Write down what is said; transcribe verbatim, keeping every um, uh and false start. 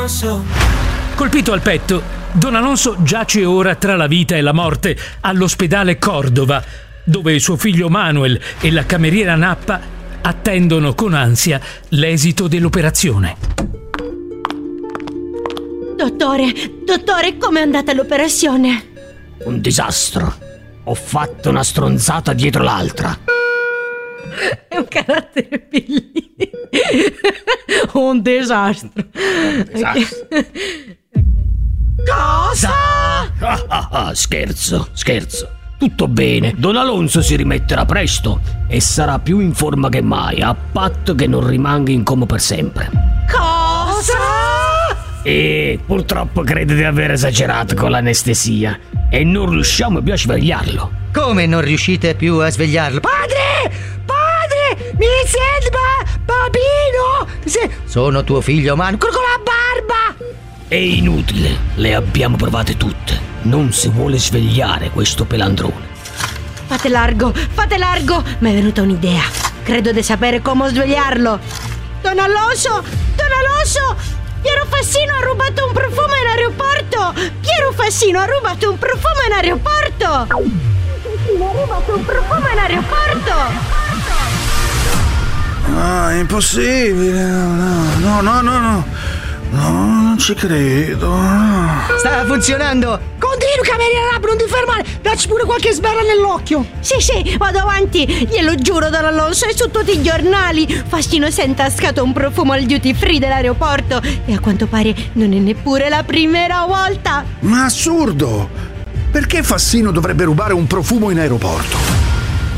Alonso. Colpito al petto, Don Alonso giace ora tra la vita e la morte all'ospedale Cordova, dove suo figlio Manuel e la cameriera Nappa attendono con ansia l'esito dell'operazione. Dottore, dottore, com'è andata l'operazione? Un disastro. Ho fatto una stronzata dietro l'altra. È un carattere bellissimo. Un disastro. Un disastro. Cosa? Ah, ah, ah, scherzo, scherzo. Tutto bene, Don Alonso si rimetterà presto e sarà più in forma che mai, a patto che non rimanga in coma per sempre. Cosa? E purtroppo credo di aver esagerato con l'anestesia e non riusciamo più a svegliarlo. Come non riuscite più a svegliarlo? Padre! Padre! Mi senti, papino? Se... Sono tuo figlio, man, con la barba! È inutile, le abbiamo provate tutte. Non si vuole svegliare questo pelandrone. Fate largo, fate largo! Mi è venuta un'idea. Credo di sapere come svegliarlo. Don Alonso! Don Alonso! Piero Fassino ha rubato un profumo in aeroporto! Piero Fassino ha rubato un profumo in aeroporto! Fassino ha rubato un profumo in aeroporto! Ah, è impossibile! No, no, no, no, no! No, non ci credo. No. Sta funzionando! Continua, cameriera Nappa, non ti fermare! Dacci pure qualche sberla nell'occhio! Sì, sì, vado avanti! Glielo giuro, Don Alonso, è su tutti i giornali! Fassino si è intascato un profumo al duty free dell'aeroporto e a quanto pare non è neppure la prima volta! Ma assurdo! Perché Fassino dovrebbe rubare un profumo in aeroporto?